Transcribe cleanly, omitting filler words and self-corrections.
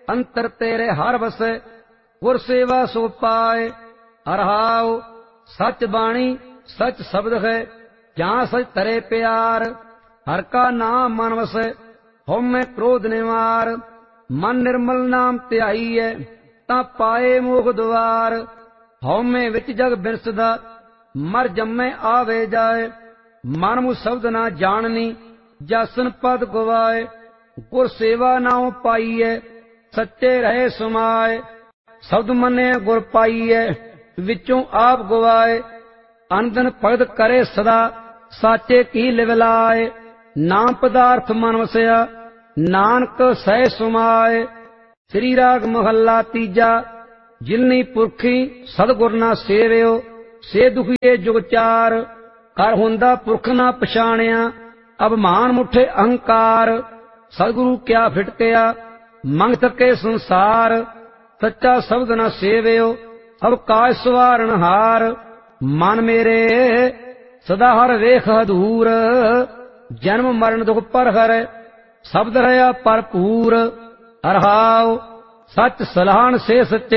ਅੰਤਰ ਤੇਰੇ ਹਰ ਵਸੈ, ਗੁਰ ਸੇਵਾ ਸੋ ਪਾਏ। ਰਹਾਉ ਸੱਚ ਬਾਣੀ ਸਚ ਸ਼ਬਦ ਹੈ, ਜਾਂ ਸਚ ਤਰੇ ਪਿਆਰ। ਹਰ ਕਾ ਨਾਮ ਮਨ ਵਸੈ, ਹਉਮੈ ਕ੍ਰੋਧ ਨਿਵਾਰ। ਮਨ ਨਿਰਮਲ ਨਾਮ ਧਿਆਈਐ, ਤਾਂ ਪਾਏ ਮੋਖ ਦੁਆਰ। ਹਉਮੈ ਵਿੱਚ ਜਗ ਬਿਨਸਦਾ, ਮਰ ਜੰਮੈ ਆਵੇ ਜਾਏ। ਮਨ ਮੁ ਸ਼ਬਦ ਨਾ ਜਾਣਨੀ, ਜਾਸਨ ਪਦ ਗਵਾਏ। ਗੁਰ ਸੇਵਾ ਨਾਉ ਪਾਈਐ, ਸੱਚੇ ਰਹੇ ਸਮਾਏ। ਸ਼ਬਦ ਮੰਨੈ ਗੁਰ ਪਾਈਐ, ਵਿੱਚੋਂ ਆਪ ਗਵਾਏ। ਅਨੰਦਨ ਭਗਤ ਕਰੇ ਸਦਾ, ਸਾਚੇ ਕੀ ਲਿਵ ਲਾਏ। ਨਾਮ ਪਦਾਰਥ ਮਨ ਵਸਿਆ, ਨਾਨਕ ਸਹਿ ਸਮਾਏ। ਸ੍ਰੀ ਰਾਗ ਮਹੱਲਾ ਤੀਜਾ। ਜਿਨਨੀ ਪੁਰਖੀ ਸਤਿਗੁਰ ਨਾ ਸੇਵਿਓ, ਸੇ ਦੁਖੀਏ ਜੁਗ ਚਾਰ। ਕਰ ਹੁੰਦਾ ਪੁਰਖ ਨਾ ਪਛਾਣਿਆ, ਅਭਿਮਾਨ ਮੁਠੇ ਅਹੰਕਾਰ। ਸਤਿਗੁਰੂ ਕਿਆ ਫਿਟਕਿਆ, ਮੰਗ ਥਕੇ ਸੰਸਾਰ। ਸੱਚਾ ਸ਼ਬਦ ਨਾ ਸੇਵਿਓ, ਸਭ ਕਾਜ ਸਵਾਰਨ ਹਾਰ। ਮਨ ਮੇਰੇ ਸਦਾ ਹਰ ਵੇਖ ਹਦੂਰ, ਜਨਮ ਮਰਨ ਦੁਖ ਪਰ ਹਰੈ, ਸ਼ਬਦ ਰਹਾ ਭਰਪੂਰ। ਰਹਾਉ ਸੱਚ ਸਲਾਹਣ ਸੇ ਸੱਚੇ,